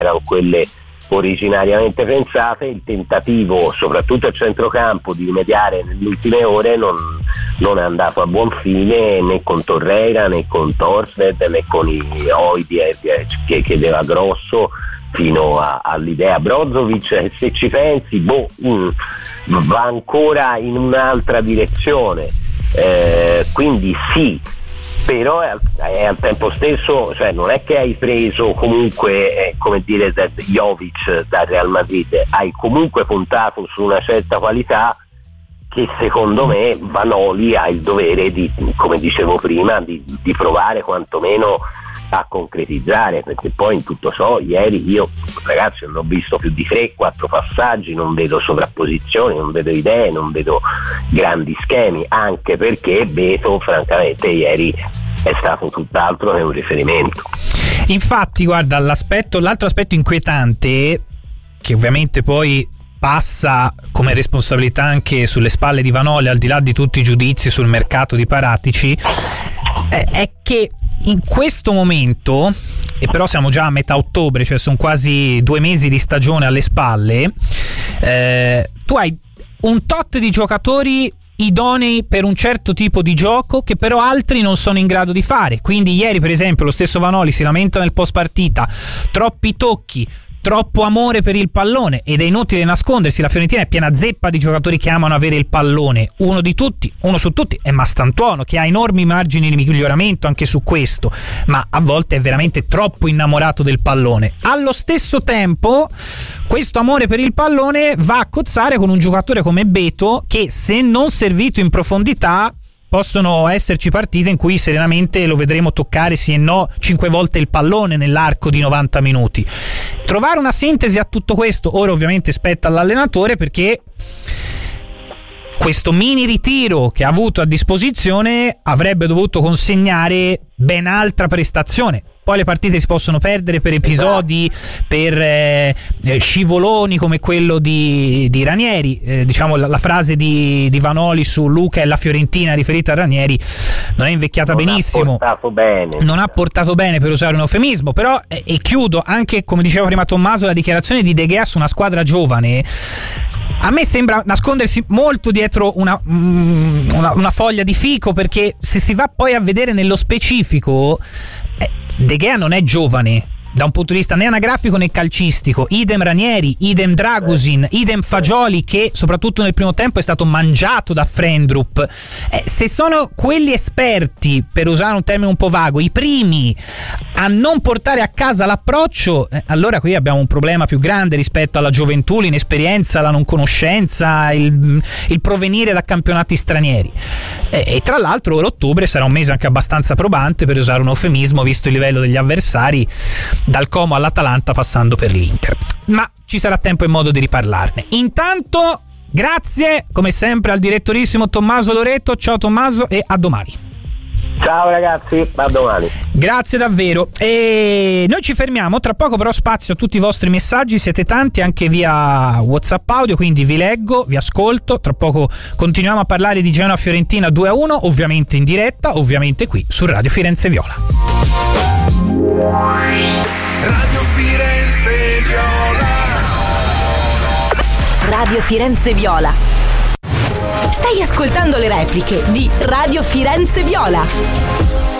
erano quelle originariamente pensate. Il tentativo, soprattutto a centrocampo, di rimediare nelle ultime ore non è andato a buon fine, né con Torreira né con Torstvedt né con i Oidi che chiedeva grosso, fino all'idea Brozovic. Se ci pensi, va ancora in un'altra direzione, quindi sì, però è al tempo stesso, cioè non è che hai preso comunque come dire Jovic dal Real Madrid, hai comunque puntato su una certa qualità che secondo me Vanoli ha il dovere di, come dicevo prima, di provare quantomeno a concretizzare, perché poi in tutto ciò ieri io, ragazzi, non ho visto più di 3-4 passaggi, non vedo sovrapposizioni, non vedo idee, non vedo grandi schemi, anche perché Beto francamente ieri è stato tutt'altro che un riferimento. Infatti guarda, l'altro aspetto inquietante, che ovviamente poi passa come responsabilità anche sulle spalle di Vanoli, al di là di tutti i giudizi sul mercato di Paratici, è che in questo momento, e però siamo già a metà ottobre, cioè sono quasi 2 mesi di stagione alle spalle, tu hai un tot di giocatori idonei per un certo tipo di gioco che però altri non sono in grado di fare. Quindi ieri per esempio lo stesso Vanoli si lamenta nel post partita: troppi tocchi, troppo amore per il pallone, ed è inutile nascondersi, la Fiorentina è piena zeppa di giocatori che amano avere il pallone. Uno su tutti è Mastantuono, che ha enormi margini di miglioramento anche su questo, ma a volte è veramente troppo innamorato del pallone. Allo stesso tempo questo amore per il pallone va a cozzare con un giocatore come Beto, che se non servito in profondità possono esserci partite in cui serenamente lo vedremo toccare sì e no 5 volte il pallone nell'arco di 90 minuti. Trovare una sintesi a tutto questo ora ovviamente spetta all'allenatore, perché questo mini ritiro che ha avuto a disposizione avrebbe dovuto consegnare ben altra prestazione. Poi le partite si possono perdere per episodi, per scivoloni come quello di Ranieri. Diciamo la frase di Vanoli su Luca e la Fiorentina riferita a Ranieri non è invecchiata benissimo. Non ha portato bene, per usare un eufemismo. Però, e chiudo, anche come diceva prima Tommaso, la dichiarazione di De Gea su una squadra giovane a me sembra nascondersi molto dietro una foglia di fico, perché se si va poi a vedere nello specifico, De Gea non è giovane da un punto di vista né anagrafico né calcistico, idem Ranieri, idem Dragusin, idem Fagioli, che soprattutto nel primo tempo è stato mangiato da Frendrup. Se sono quelli esperti, per usare un termine un po' vago, i primi a non portare a casa l'approccio, allora qui abbiamo un problema più grande rispetto alla gioventù, l'inesperienza, la non conoscenza, il provenire da campionati stranieri. E tra l'altro ora ottobre sarà un mese anche abbastanza probante, per usare un eufemismo, visto il livello degli avversari, dal Como all'Atalanta passando per l'Inter. Ma ci sarà tempo e modo di riparlarne. Intanto grazie come sempre al direttorissimo Tommaso Loreto. Ciao Tommaso e a domani. Ciao ragazzi, a domani. Grazie davvero. E noi ci fermiamo, tra poco però spazio a tutti i vostri messaggi, siete tanti anche via WhatsApp audio, quindi vi leggo, vi ascolto. Tra poco continuiamo a parlare di Genoa Fiorentina 2-1, ovviamente in diretta, ovviamente qui su Radio Firenze Viola. Radio Firenze Viola. Radio Firenze Viola. Stai ascoltando le repliche di Radio Firenze Viola.